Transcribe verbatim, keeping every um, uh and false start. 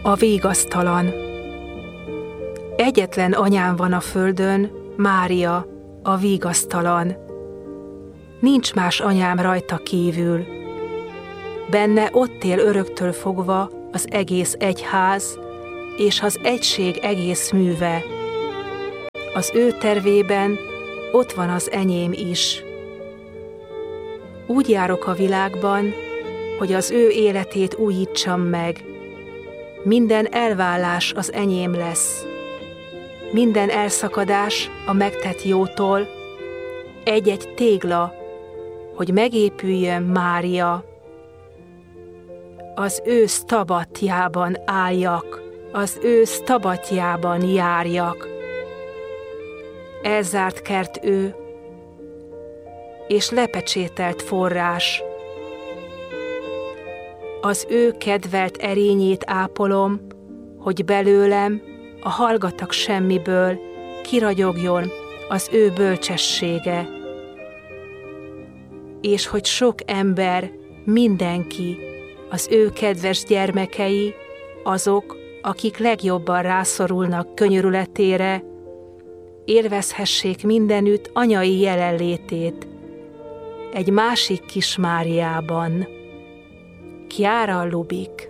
A vigasztalan. Egyetlen anyám van a földön, Mária, a vigasztalan. Nincs más anyám rajta kívül. Benne ott él öröktől fogva az egész egyház, és az egység egész műve. Az ő tervében ott van az enyém is. Úgy járok a világban, hogy az ő életét újítsam meg. Minden elvállás az enyém lesz. Minden elszakadás a megtett jótól, egy-egy tégla, hogy megépüljön Mária. Az ő sztabatjában álljak, az ő sztabatjában járjak. Elzárt kert ő, és lepecsételt forrás. Az ő kedvelt erényét ápolom, hogy belőlem, a hallgatak semmiből kiragyogjon az ő bölcsessége. És hogy sok ember, mindenki, az ő kedves gyermekei, azok, akik legjobban rászorulnak könyörületére, élvezhessék mindenütt anyai jelenlétét, egy másik kis Máriában. Chiara Lubich.